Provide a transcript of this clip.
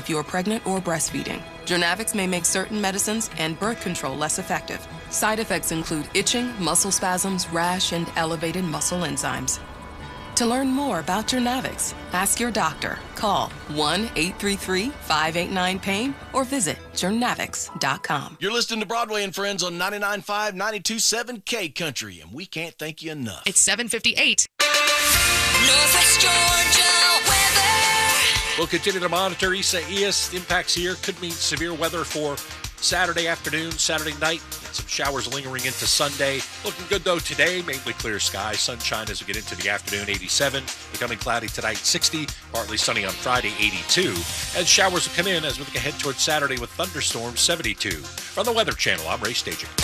if you are pregnant or breastfeeding. Jurnavix may make certain medicines and birth control less effective. Side effects include itching, muscle spasms, rash, and elevated muscle enzymes. To learn more about Jurnavix, ask your doctor. Call 1-833-589-PAIN or visit Jurnavix.com. You're listening to Broadway and Friends on 99.5, 92.7 K Country, and we can't thank you enough. It's 7:58. Northwest Georgia weather. We'll continue to monitor Isaias. Impacts here could mean severe weather for Saturday afternoon, Saturday night, and some showers lingering into Sunday. Looking good, though, today. Mainly clear skies. Sunshine as we get into the afternoon, 87. Becoming cloudy tonight, 60. Partly sunny on Friday, 82. As showers will come in as we look ahead towards Saturday with thunderstorms, 72. From the Weather Channel, I'm Ray Staging.